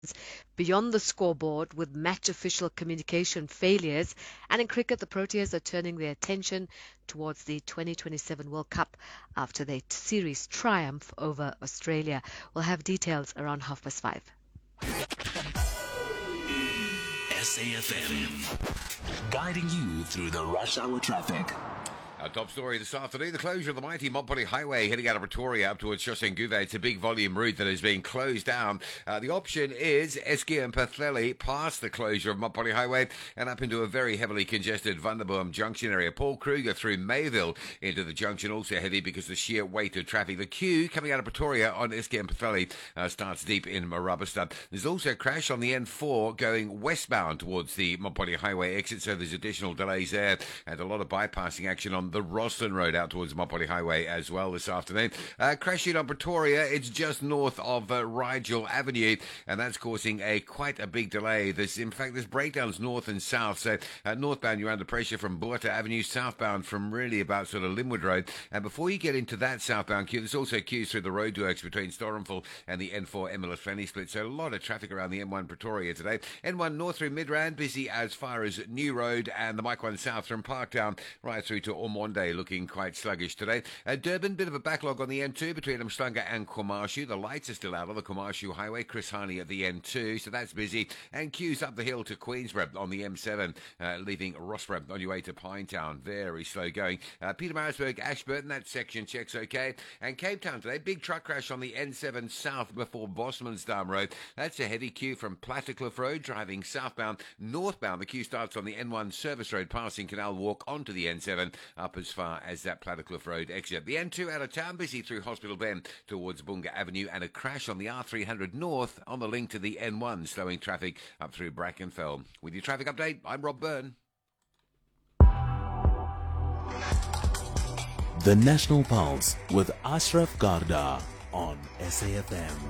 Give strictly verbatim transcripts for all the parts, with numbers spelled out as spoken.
beyond the scoreboard with match official communication failures. And in cricket, the Proteas are turning their attention towards the twenty twenty-seven World Cup after their series triumph over Australia. We'll have details around half past five. S A F M, guiding you through the rush hour traffic. Our top story this afternoon, the closure of the mighty Montpellier Highway heading out of Pretoria up towards Soshanguve. It's a big volume route that is being closed down. Uh, the option is Eskia and Pwllheli past the closure of Montpellier Highway and up into a very heavily congested Vanderboom Junction area. Paul Kruger through Mayville into the junction, also heavy because of the sheer weight of traffic. The queue coming out of Pretoria on Eskia and Pwllheli uh, starts deep in Marabastad. There's also a crash on the N four going westbound towards the Montpellier Highway exit, so there's additional delays there and a lot of bypassing action on the Rosslyn Road out towards Montpellier Highway as well this afternoon. Uh, crashing on Pretoria, it's just north of uh, Rigel Avenue, and that's causing a quite a big delay. There's, in fact, there's breakdowns north and south. So uh, northbound, you're under pressure from Buerta Avenue, southbound from really about sort of Linwood Road. And before you get into that southbound queue, there's also queues through the roadworks between Storenville and the N four Emily Flanny split. So a lot of traffic around the N one Pretoria today. N one north through Midrand, busy as far as New Road, and the Mike one south from Parktown right through to Ormonde, looking quite sluggish today. Uh, Durban, bit of a backlog on the N two between Umhlanga and Kwamashu. The lights are still out on the Kwamashu Highway. Chris Harney at the N two, so that's busy. And queues up the hill to Queensborough on the M seven, uh, leaving Rossborough on your way to Pinetown. Very slow going. Uh, Pietermaritzburg, Ashburton, that section checks okay. And Cape Town today, big truck crash on the N seven south before Bosmansdam Road. That's a heavy queue from Plattekloof Road, driving southbound. Northbound, the queue starts on the N one Service Road, passing Canal Walk onto the N seven, up as far as that Plattekloof Road exit. The N two out of town, busy through Hospital Bend towards Bunga Avenue, and a crash on the R three hundred north on the link to the N one, slowing traffic up through Brackenfell. With your traffic update, I'm Rob Byrne. The National Pulse with Ashraf Garda on S A F M.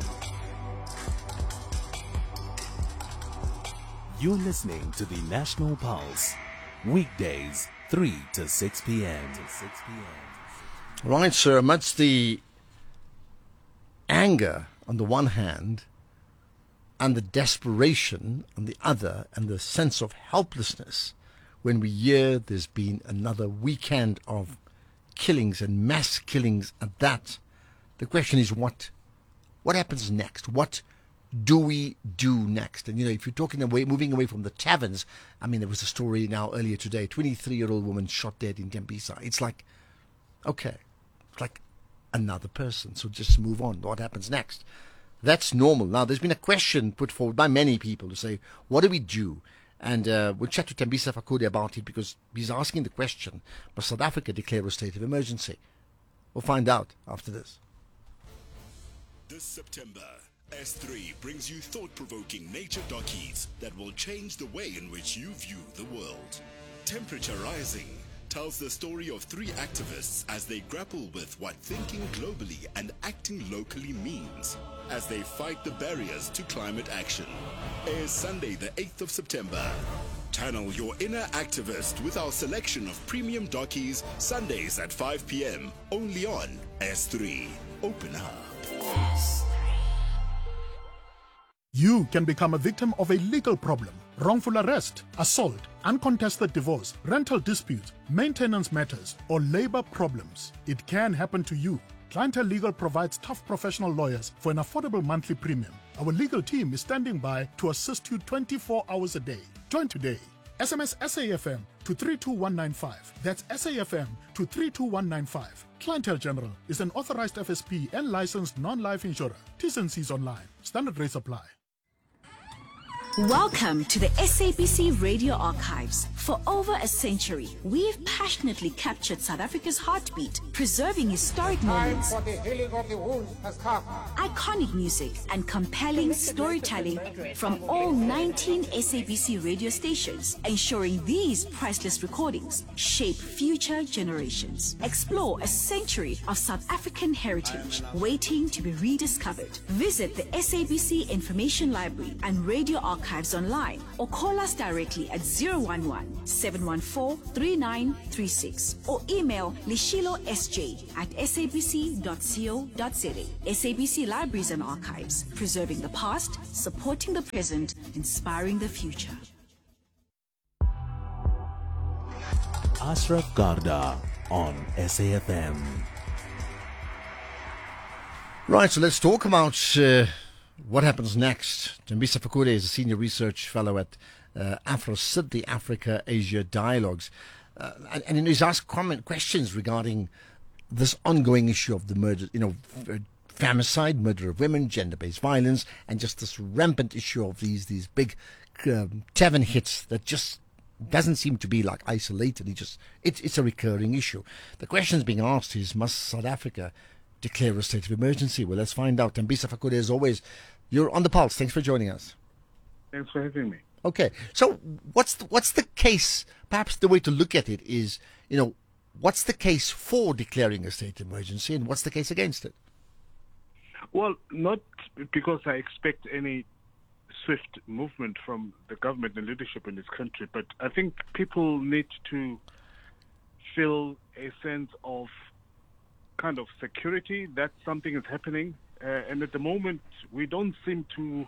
You're listening to the National Pulse, weekdays three to six p.m. Right, sir. Amidst the anger on the one hand and the desperation on the other, and the sense of helplessness when we hear there's been another weekend of killings and mass killings at that, the question is what what happens next? What do we do next? And, you know, if you're talking away, moving away from the taverns, I mean, there was a story now earlier today, twenty-three-year-old woman shot dead in Tembisa. It's like, okay, it's like another person. So just move on. What happens next? That's normal. Now, there's been a question put forward by many people to say, what do we do? And uh, we'll chat to Tembisa Fakudi about it, because he's asking the question, must South Africa declare a state of emergency? We'll find out after this. This September, S three brings you thought-provoking nature dockies that will change the way in which you view the world. Temperature Rising tells the story of three activists as they grapple with what thinking globally and acting locally means as they fight the barriers to climate action. Airs Sunday the eighth of September. Channel your inner activist with our selection of premium dockies Sundays at five p.m. only on S three. Open up. You can become a victim of a legal problem: wrongful arrest, assault, uncontested divorce, rental dispute, maintenance matters, or labor problems. It can happen to you. Clientele Legal provides tough professional lawyers for an affordable monthly premium. Our legal team is standing by to assist you twenty-four hours a day. Join today. S M S S A F M to three two one nine five. That's S A F M to three two one nine five. Clientele General is an authorized F S P and licensed non-life insurer. T's and C's online. Standard rates apply. Welcome to the S A B C Radio Archives. For over a century, we've passionately captured South Africa's heartbeat, preserving historic moments, for the healing of the wounds has come. iconic music, and compelling storytelling from all nineteen S A B C radio stations, ensuring these priceless recordings shape future generations. Explore a century of South African heritage waiting to be rediscovered. Visit the S A B C Information Library and Radio Archives archives online or call us directly at zero one one, seven one four, three nine three six or email lishilosj at sabc dot co dot za. S A B C Libraries and Archives, preserving the past, supporting the present, inspiring the future. Ashraf Garda on S A F M. Right, so let's talk about uh, what happens next. Tembisa Fakure is a senior research fellow at uh, AfroCit, the Africa Asia Dialogues, uh, and, and he's asked comment questions regarding this ongoing issue of the murder, you know, femicide, murder of women, gender-based violence, and just this rampant issue of these these big um, tavern hits that just doesn't seem to be like isolated. It just it's it's a recurring issue. The questions being asked is, must South Africa declare a state of emergency? Well, let's find out. Tembisa Fakure, as always, you're on the pulse. Thanks for joining us. Thanks for having me. Okay, so what's the, what's the case? Perhaps the way to look at it is, you know, what's the case for declaring a state of emergency, and what's the case against it? Well, not because I expect any swift movement from the government and leadership in this country, but I think people need to feel a sense of kind of security that something is happening. Uh, and at the moment, we don't seem to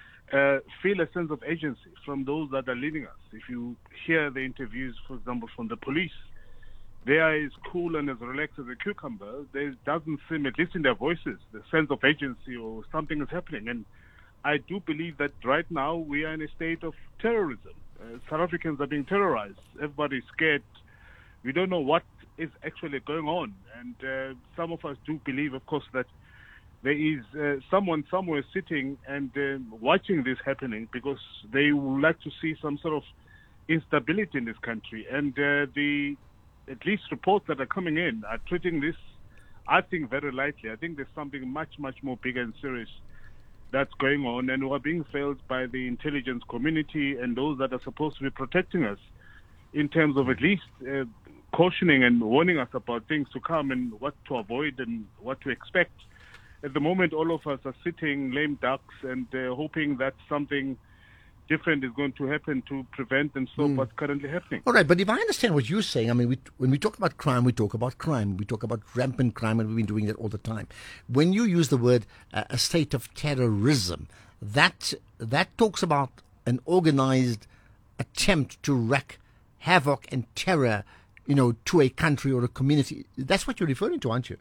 uh, feel a sense of agency from those that are leading us. If you hear the interviews, for example, from the police, they are as cool and as relaxed as a cucumber. There doesn't seem, at least in their voices, the sense of agency or something is happening. And I do believe that right now we are in a state of terrorism. Uh, South Africans are being terrorized. Everybody's scared. We don't know what is actually going on. And uh, some of us do believe, of course, that there is uh, someone somewhere sitting and uh, watching this happening because they would like to see some sort of instability in this country. And uh, the at least reports that are coming in are treating this, I think, very lightly. I think there's something much, much more bigger and serious that's going on, and we're being failed by the intelligence community and those that are supposed to be protecting us in terms of at least uh, cautioning and warning us about things to come and what to avoid and what to expect. At the moment, all of us are sitting lame ducks and uh, hoping that something different is going to happen to prevent and stop mm. what's currently happening. All right, but if I understand what you're saying, I mean, we, when we talk about crime, we talk about crime. We talk about rampant crime, and we've been doing that all the time. When you use the word uh, a state of terrorism, that that talks about an organized attempt to wreak havoc and terror, you know, to a country or a community. That's what you're referring to, aren't you?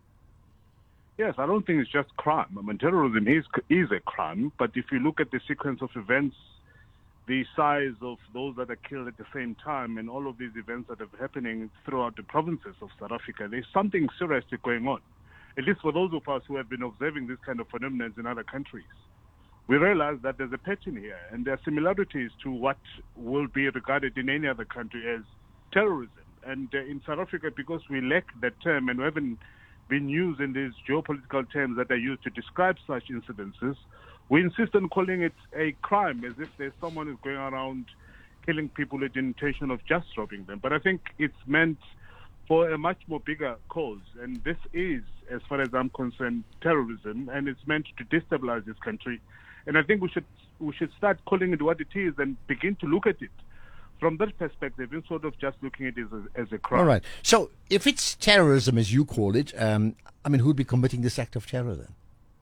Yes, I don't think it's just crime. I mean, terrorism is is a crime, but if you look at the sequence of events, the size of those that are killed at the same time, and all of these events that are happening throughout the provinces of South Africa, there's something seriously going on. At least for those of us who have been observing this kind of phenomena in other countries, we realize that there's a pattern here, and there are similarities to what will be regarded in any other country as terrorism. And uh, in South Africa, because we lack that term and we haven't been used in these geopolitical terms that are used to describe such incidences, we insist on calling it a crime, as if there's someone who's going around killing people with the intention of just robbing them. But I think it's meant for a much more bigger cause. And this is, as far as I'm concerned, terrorism, and it's meant to destabilize this country. And I think we should we should start calling it what it is and begin to look at it from that perspective, instead of just looking at it as a, as a crime. All right. So if it's terrorism, as you call it, um, I mean, who'd be committing this act of terror then?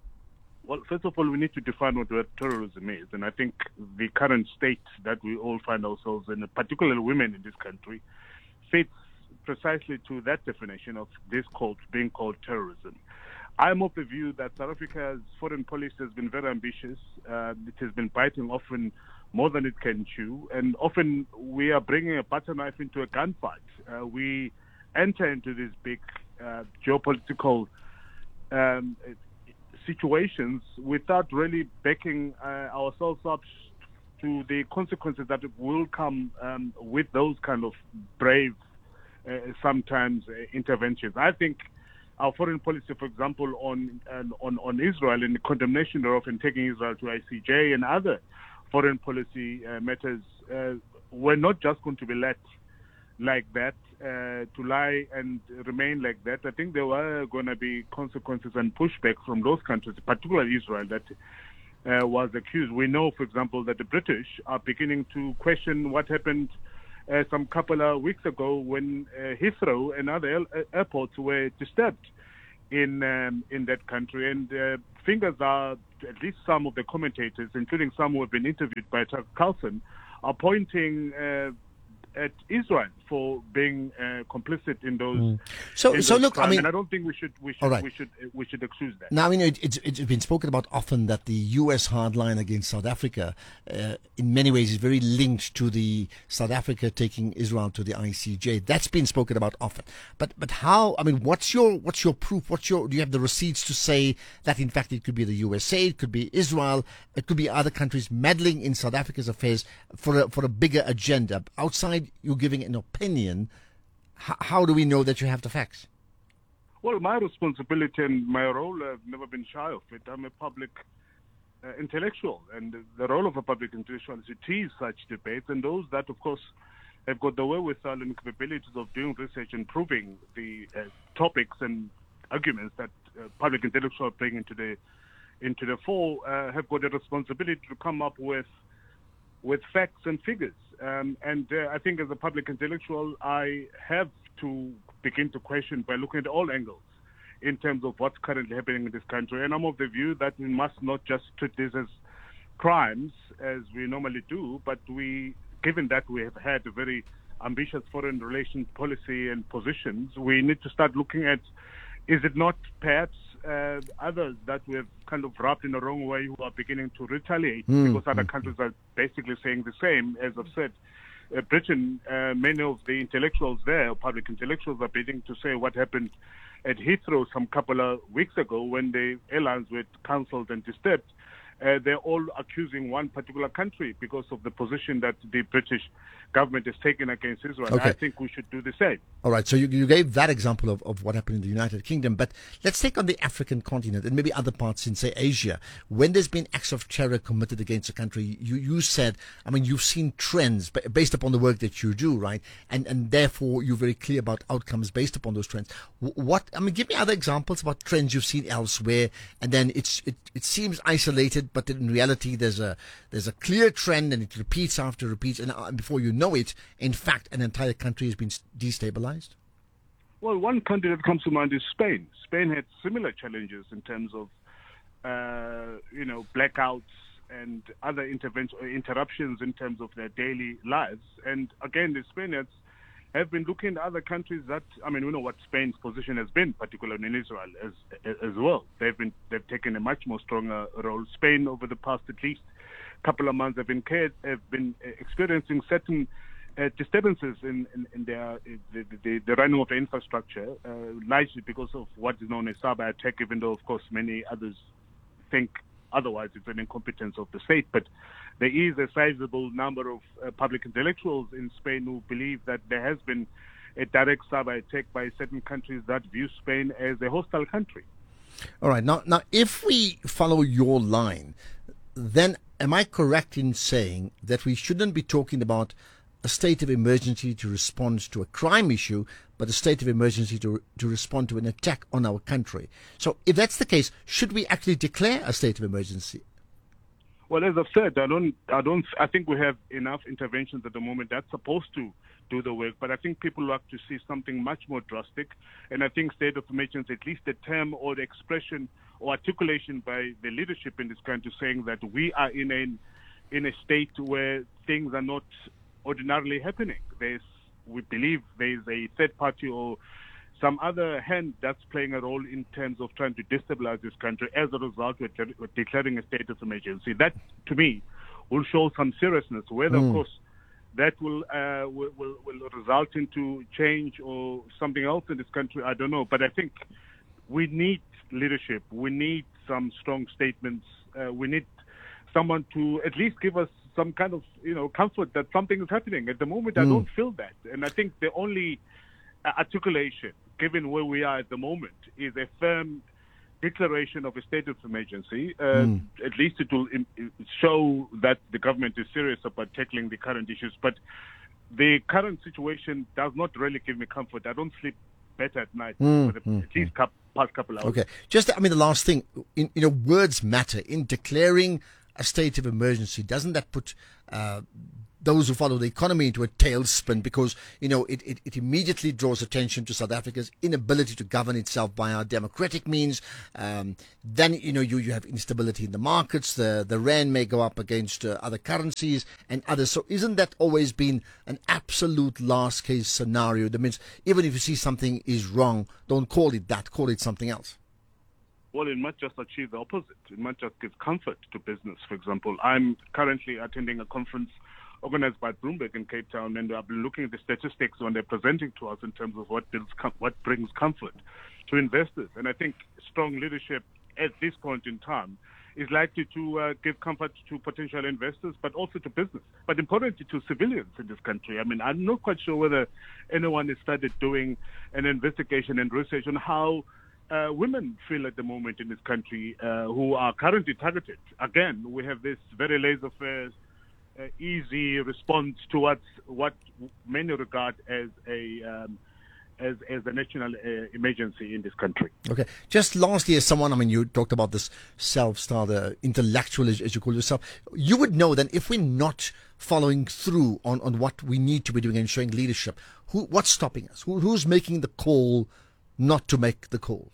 Well, first of all, we need to define what terrorism is. And I think the current state that we all find ourselves in, particularly women in this country, fits precisely to that definition of this called, being called terrorism. I'm of the view that South Africa's foreign policy has been very ambitious. Uh, it has been biting often more than it can chew. And often we are bringing a butter knife into a gunfight. Uh, we enter into these big uh, geopolitical um, situations without really backing uh, ourselves up to the consequences that will come um, with those kind of brave, uh, sometimes uh, interventions. I think our foreign policy, for example, on on on Israel and the condemnation thereof and taking Israel to I C J and other foreign policy uh, matters, uh, were not just going to be let like that, uh, to lie and remain like that. I think there were going to be consequences and pushback from those countries, particularly Israel, that uh, was accused. We know, for example, that the British are beginning to question what happened uh, some couple of weeks ago when uh, Heathrow and other air- airports were disturbed in um, in that country. And uh, fingers are, at least some of the commentators, including some who have been interviewed by Tucker Carlson, are pointing uh, at Israel for being uh, complicit in those. Mm. So, in so those look, crimes. I mean, and I don't think we should we should all right. we should uh, we should excuse that. Now, I mean, it, it's, it's been spoken about often that the U S hardline against South Africa, uh, in many ways, is very linked to the South Africa taking Israel to the I C J. That's been spoken about often. But, but how? I mean, what's your what's your proof? What's your? Do you have the receipts to say that in fact it could be the U S A, it could be Israel, it could be other countries meddling in South Africa's affairs for a, for a bigger agenda? Outside you giving an opinion, how, how do we know that you have the facts? Well, my responsibility and my role, I've never been shy of it. I'm a public uh, intellectual, and the role of a public intellectual is to tease such debates, and those that, of course, have got the wherewithal and capabilities of doing research and proving the uh, topics and arguments that uh, public intellectuals bring into the into the fore, uh, have got a responsibility to come up with with facts and figures. Um, and uh, I think as a public intellectual, I have to begin to question by looking at all angles in terms of what's currently happening in this country. And I'm of the view that we must not just treat this as crimes, as we normally do, but we, given that we have had a very ambitious foreign relations policy and positions, we need to start looking at, is it not perhaps uh, others that we have kind of rubbed in the wrong way who are beginning to retaliate Mm. because other countries are basically saying the same. As I've said, uh, Britain, uh, many of the intellectuals there, public intellectuals, are beginning to say what happened at Heathrow some couple of weeks ago when the airlines were cancelled and disturbed. Uh, they're all accusing one particular country because of the position that the British government has taken against Israel. Okay. I think we should do the same. All right, so you, you gave that example of, of what happened in the United Kingdom, but let's take on the African continent and maybe other parts in, say, Asia. When there's been acts of terror committed against a country, you, you said, I mean, you've seen trends ba- based upon the work that you do, right? And and therefore, you're very clear about outcomes based upon those trends. Wh- What, I mean, give me other examples about trends you've seen elsewhere, and then it's it, it seems isolated, but in reality, there's a there's a clear trend, and it repeats after repeats, and uh, before you know it, in fact, an entire country has been s- destabilized. Well, one country that comes to mind is Spain. Spain had similar challenges in terms of, uh, you know, blackouts and other intervention interruptions in terms of their daily lives. And again, the Spaniards have been looking at other countries that, I mean, we know what Spain's position has been, particularly in Israel as as well. They've been they've taken a much more stronger role. Spain, over the past at least couple of months, have been cared, have been experiencing certain uh, disturbances in, in, in their the, the, the running of the infrastructure, uh, largely because of what is known as cyber attack, even though, of course, many others think otherwise. It's an incompetence of the state. But there is a sizable number of uh, public intellectuals in Spain who believe that there has been a direct cyber attack by certain countries that view Spain as a hostile country. All right. Now, now, if we follow your line, then am I correct in saying that we shouldn't be talking about a state of emergency to respond to a crime issue, but a state of emergency to to respond to an attack on our country? So, if that's the case, should we actually declare a state of emergency? Well, as I've said, I don't, I don't, I think we have enough interventions at the moment that's supposed to do the work. But I think people like to see something much more drastic. And I think state of emergency, at least the term or the expression or articulation by the leadership in this country, saying that we are in a in a state where things are not ordinarily happening. There's, we believe, there is a third party or some other hand that's playing a role in terms of trying to destabilize this country. As a result, we're, we're declaring a state of emergency. That, to me, will show some seriousness. Whether, Mm. of course, that will, uh, will will will result into change or something else in this country, I don't know. But I think we need leadership. We need some strong statements. Uh, we need someone to at least give us some kind of, you know, comfort that something is happening. At the moment, I Mm. don't feel that. And I think the only uh, articulation, given where we are at the moment, is a firm declaration of a state of emergency. Uh, Mm. At least it will im- show that the government is serious about tackling the current issues. But the current situation does not really give me comfort. I don't sleep better at night Mm, for the mm, at least couple, past couple hours. Okay. Just, I mean, the last thing, in, you know, words matter. In declaring a state of emergency, doesn't that put uh, those who follow the economy into a tailspin? Because, you know, it, it, it immediately draws attention to South Africa's inability to govern itself by our democratic means. Um, then, you know, you, you have instability in the markets. The, the rand may go up against uh, other currencies and others. So isn't that always been an absolute last case scenario? That means even if you see something is wrong, don't call it that, call it something else. Well, it might just achieve the opposite. It might just give comfort to business. For example, I'm currently attending a conference organized by Bloomberg in Cape Town, and I've been looking at the statistics when they're presenting to us in terms of what builds com- what brings comfort to investors. And I think strong leadership at this point in time is likely to uh, give comfort to potential investors, but also to business, but importantly to civilians in this country. I mean, I'm not quite sure whether anyone has started doing an investigation and research on how uh, women feel at the moment in this country uh, who are currently targeted. Again, we have this very laissez-faire, Uh, easy response towards what many regard as a um, as as a national uh, emergency in this country. Okay. Just lastly, as someone, I mean, you talked about this self-starter intellectual, as, as you call yourself. You would know then if we're not following through on, on what we need to be doing and showing leadership, who what's stopping us? Who, who's making the call not to make the call?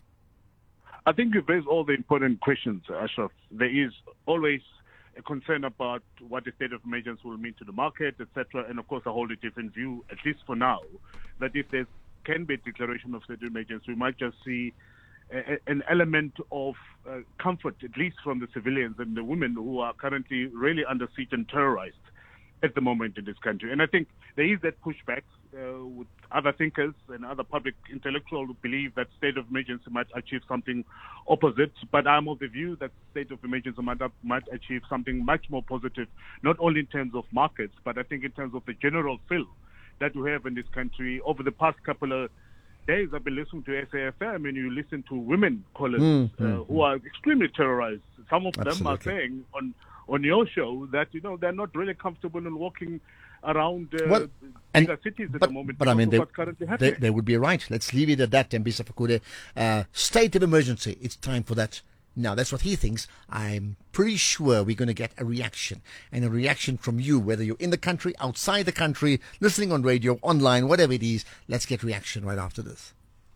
I think you've raised all the important questions, Ashraf. There is always a concern about what the state of emergency will mean to the market, et cetera, and of course a wholly different view, at least for now, that if there can be a declaration of state of emergency, we might just see a, an element of uh, comfort, at least from the civilians and the women who are currently really under siege and terrorized at the moment in this country. And I think there is that pushback uh, with other thinkers and other public intellectuals who believe that state of emergency might achieve something opposite. But I'm of the view that state of emergency might, might achieve something much more positive, not only in terms of markets, but I think in terms of the general feel that we have in this country. Over the past couple of days, I've been listening to S A F M, and you listen to women callers Mm, uh, mm, who are extremely terrorized. Some of them Absolutely. are saying on on your show that, you know, they're not really comfortable in walking around uh, Well, bigger and, cities at but, the moment but I because mean, of they, what's currently they, happening. they would be right. Let's leave it at that, Tembisa Fakude. Uh, state of emergency. It's time for that now. That's what he thinks. I'm pretty sure we're going to get a reaction, and a reaction from you, whether you're in the country, outside the country, listening on radio, online, whatever it is. Let's get reaction right after this.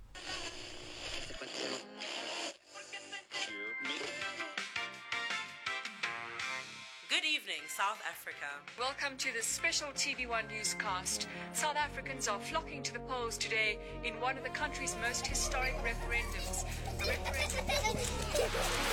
Good evening, South Africa. Welcome to this special T V one newscast. South Africans are flocking to the polls today in one of the country's most historic referendums. Referendum